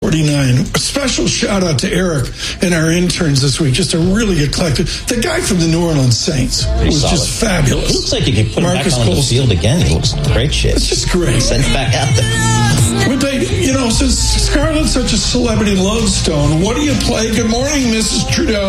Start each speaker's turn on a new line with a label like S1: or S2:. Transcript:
S1: 49. A special shout out to Eric and our interns this week. Just a really good collective. The guy from the New Orleans Saints was just fabulous.
S2: It looks like you could put him back on the field again. He looks great shit.
S1: It's just great.
S2: Send him back out there.
S1: We played, since Scarlett's such a celebrity lodestone, what do you play? Good morning, Mrs. Trudeau.